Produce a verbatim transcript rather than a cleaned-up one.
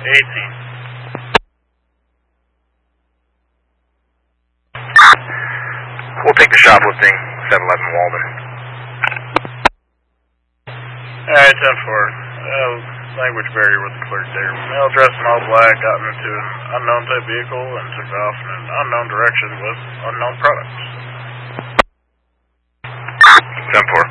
eighteen. We'll take the shoplifting, seven eleven Walden. Alright, ten four. Uh, language barrier with the clerk there. Male dressed in all black got into an unknown type vehicle and took off in an unknown direction with unknown products. ten four.